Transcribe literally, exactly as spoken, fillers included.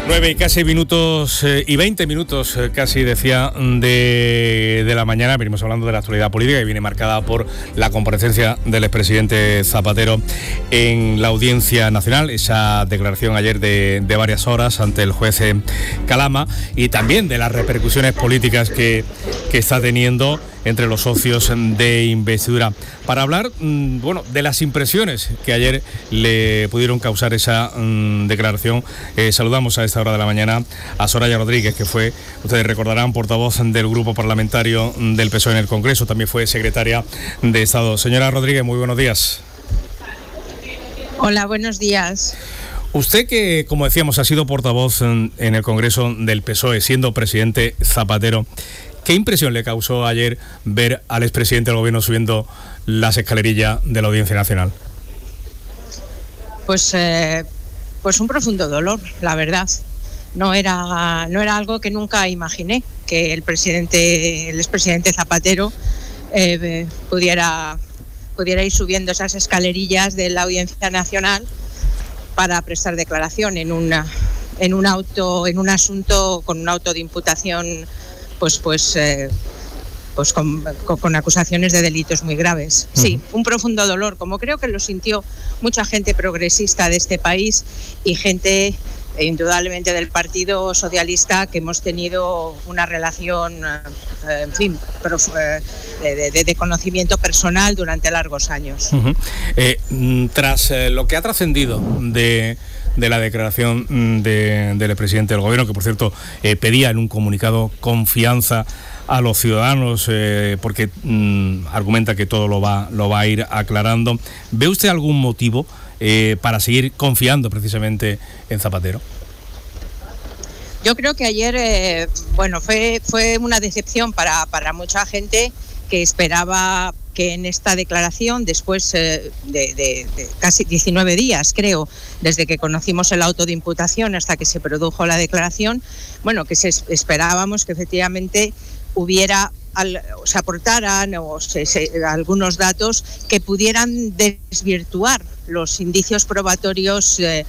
Nueve y casi minutos eh, y veinte minutos eh, casi decía de, de la mañana. Venimos hablando de la actualidad política que viene marcada por la comparecencia del expresidente Zapatero en la Audiencia Nacional, esa declaración ayer de, de varias horas ante el juez eh, Calama, y también de las repercusiones políticas que, que está teniendo entre los socios de investidura. Para hablar, mmm, bueno, de las impresiones que ayer le pudieron causar esa mmm, declaración, eh, saludamos a esta hora de la mañana a Soraya Rodríguez, que fue, ustedes recordarán, portavoz del grupo parlamentario del P S O E en el Congreso, también fue secretaria de Estado. Señora Rodríguez, muy buenos días. Hola, buenos días. Usted, que, como decíamos, ha sido portavoz en, en el Congreso del P S O E, siendo presidente Zapatero, ¿qué impresión le causó ayer ver al expresidente del Gobierno subiendo las escalerillas de la Audiencia Nacional? Pues, eh, pues un profundo dolor, la verdad. No era, no era algo que nunca imaginé, que el presidente, el expresidente Zapatero eh, pudiera, pudiera ir subiendo esas escalerillas de la Audiencia Nacional para prestar declaración en una, en un auto, en un asunto con un auto de imputación, pues, pues, eh, pues con, con, con acusaciones de delitos muy graves. Sí, un profundo dolor, como creo que lo sintió mucha gente progresista de este país y gente indudablemente del Partido Socialista, que hemos tenido una relación, eh, en fin, de, de, de conocimiento personal durante largos años. Uh-huh. Eh, tras eh, lo que ha trascendido de... de la declaración de, del presidente del Gobierno, que por cierto eh, pedía en un comunicado confianza a los ciudadanos, eh, porque mmm, argumenta que todo lo va, lo va a ir aclarando. ¿Ve usted algún motivo eh, para seguir confiando precisamente en Zapatero? Yo creo que ayer, eh, bueno, fue, fue una decepción para, para mucha gente que esperaba que en esta declaración, después eh, de, de, de casi diecinueve días, creo, desde que conocimos el auto de imputación hasta que se produjo la declaración, bueno, que se esperábamos que efectivamente hubiera, al, se aportaran o se, se, algunos datos que pudieran desvirtuar los indicios probatorios eh,